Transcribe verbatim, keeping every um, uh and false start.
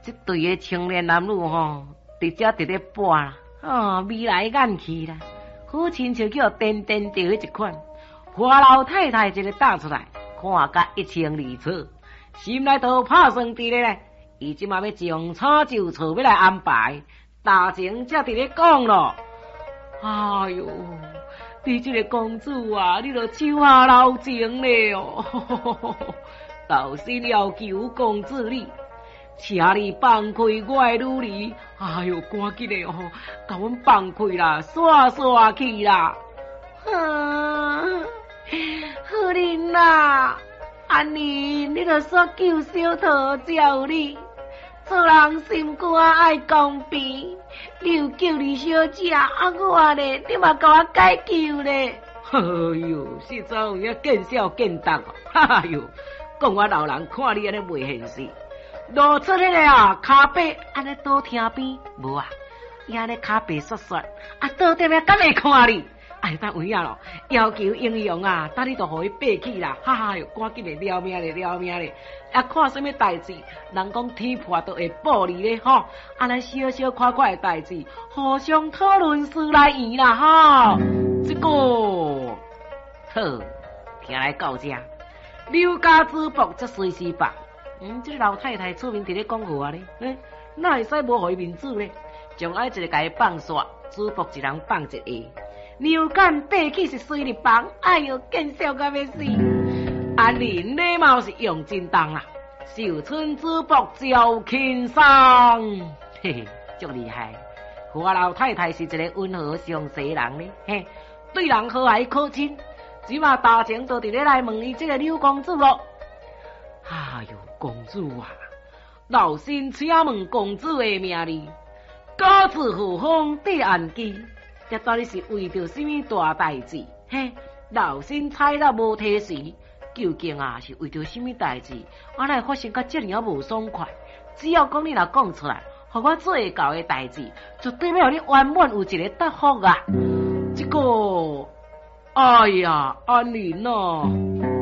这对个青年男女吼，伫遮伫咧播啦，哦，未来眼去啦，好亲像叫颠颠调迄一款。花老太太一个打出来，看甲一清二楚，心内头拍算伫咧咧。伊即马要将草就草要来安排，大前才伫咧讲咯。哎哟，你这个公主啊，你著手下留情咧哦！老身要求公主你，请你放开我的女儿。哎哟，赶紧的哦，甲阮放开啦，煞煞去啦！啊，夫人啊，安尼你著煞救小桃照你。做人心肝爱公平，你有救你小姐，啊我咧，你嘛甲我解救咧。哎哟，实在有影见笑见重哦！哎哟，讲我老人看你安尼袂现实，露出迄个啊骹背安尼倒听边，无啊，伊安尼骹背雪雪，啊倒踮遐敢会看你？哎，等有影咯，要求英雄啊，等你就互伊爬起啦！哈哈哟，赶紧嚟了命咧，了命咧！啊，看什么代志？人讲天破都会报你咧，吼！安尼小小块块的代志，互相讨论事来圆啦，吼！这个好，听来到这，刘家主仆则随时办。嗯，这个老太太出面伫咧讲话咧，嗯，哪会使无互伊面子咧？将爱一个甲伊放煞，主仆一人放一个。牛干爬起是水立房，哎哟，见笑到要死！啊，人礼貌是用真重啊，寿春主仆赵庆生，嘿嘿，足厉害！花老太太是一个温和上世人呢，嘿，对人和蔼可亲。即马大前都伫咧来问伊这个柳公主咯。哎哟，公主啊，老身请问公主的名字，高子护风地安基。这到底是为着什么大代志？嘿，老身猜了无提示，究竟啊是为着什么代志？我来发生甲这样无爽快。只要讲你若讲出来，互我做会到的代志，就代表你圆满有一个答复啊。这个，哎呀，安妮喏。